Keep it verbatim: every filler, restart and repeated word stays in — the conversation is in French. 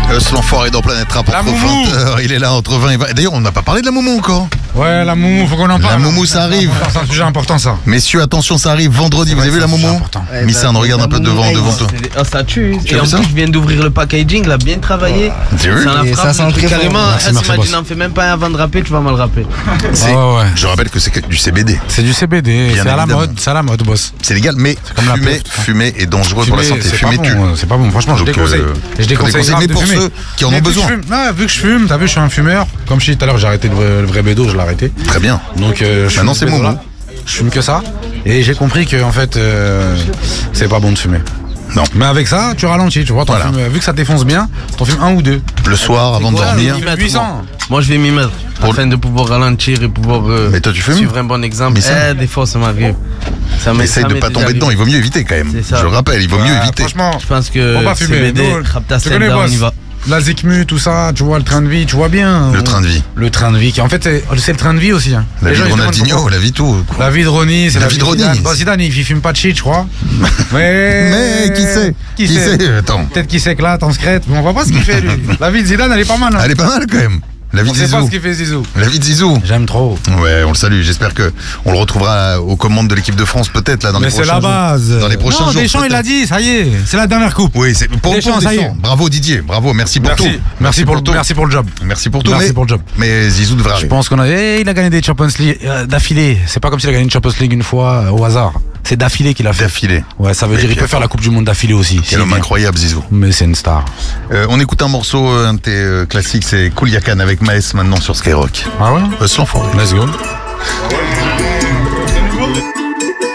Euh, ce l'enfoiré dans Planète Rap La entre moumou. vingt heures, il est là entre vingt et vingt. D'ailleurs, on n'a pas parlé de la moumou encore. Ouais, la moumou, faut qu'on en parle. La moumou, ça arrive. C'est un sujet important, ça. Messieurs, attention, ça arrive vendredi. Vous avez vu la moumou? Ouais, Missane, bah, regarde la un peu moumou, devant, hey, devant toi. C'est des- Oh, ça tue. Tu Et as en vu ça plus, je viens d'ouvrir le packaging, il a bien travaillé. T'as vu? Ça la Et ça frappe, sent le truc très fort. carrément. Merci, Ah, merci, S'imagine, boss. n'en fais même pas avant de rapper, tu vas mal rapper. C'est- Ah ouais, ouais. Je rappelle que c'est que du C B D. C'est du C B D, Bien c'est à la évidemment. mode, c'est à la mode, boss. C'est légal, mais comme la fumer, peste. fumer est dangereux pour la Fumer, santé. c'est pas Fumer tue. bon, c'est pas bon. Franchement, je Donc, déconseille. euh, Et je déconseille déconseille, grave mais de pour fumer. ceux qui en ont Mais vu que besoin. je fume- non, vu que je fume, t'as vu, je suis un fumeur. Comme je t'ai dit tout à l'heure, j'ai arrêté le vrai, le vrai bédo, je l'ai arrêté. Très bien. Donc, euh, je Maintenant, fume c'est ce bédo-là. moumou. Je fume que ça. Et j'ai compris que, en fait, euh, c'est pas bon de fumer. Non. Mais avec ça, tu ralentis, tu vois. t'en Voilà. fumes- vu que ça défonce bien, t'en fumes un ou deux. Le soir, avant de quoi, dormir. le- Tu fais mettre, huit cents. moi. Moi, je vais m'y mettre. Pour- Afin de pouvoir ralentir et pouvoir euh, Mais toi, tu fumes? suivre un bon exemple. Mais ça- Eh, des fois, ça m'arrive. Ça m'est- Essaye ça de m'est pas déjà tomber dedans. arrivé. Il vaut mieux éviter quand même. C'est ça. Je le rappelle, il vaut mieux Ouais, éviter. Franchement, Je pense que faut pas fumer. C B D, Nous, Rapta tu connais, Stella, on boss. y va. La Zikmu, tout ça, tu vois, le train de vie, tu vois bien. Le train de vie. Le train de vie, qui en fait, c'est c'est le train de vie aussi. Hein. La Les vie gens, de ils se demandent Ronaldinho, pourquoi. la vie tout. La vie de Ronnie, c'est La la, vie vie de de Ronnie. Zidane. Bon, Zidane, il fume pas de shit, je crois. Mais. Mais qui sait? Qui, Qui sait, sait Attends. Peut-être qu'il s'éclate en secrète, mais on voit pas ce qu'il fait, lui. La vie de Zidane, elle est pas mal. Hein. Elle est pas mal quand même. La vie On de sait pas Zizou. ce qu'il fait, Zizou. La vie de Zizou. J'aime trop. Ouais, on le salue. J'espère que on le retrouvera aux commandes de l'équipe de France peut-être là dans Mais les c'est prochains la base. jours. Dans les prochains non, jours. Deschamps, il a peut-être. dit, ça y est, c'est la dernière coupe. Oui, c'est pour, Deschamps, pour ça y Deschamps. est. Bravo Didier, bravo, merci pour Merci. tout. Merci pour, tout. merci pour le job. Merci pour tout. Merci mais, pour le job. mais Zizou devrait Je arriver. pense qu'on a. Eh, il a gagné des Champions League euh, d'affilée. C'est pas comme s'il a gagné une Champions League une fois euh, au hasard. C'est d'affilée qu'il a fait. D'affilée. Ouais, ça veut Et dire qu'il puis, peut faire la Coupe du Monde d'affilée aussi. Quel s'il homme vient. incroyable Zizou. Mais c'est une star. Euh, on écoute un morceau, euh, un de tes euh, classiques, c'est Cool Yakan avec Maes maintenant sur Skyrock. Ah ouais? Euh, se l'enfoiré. Let's go.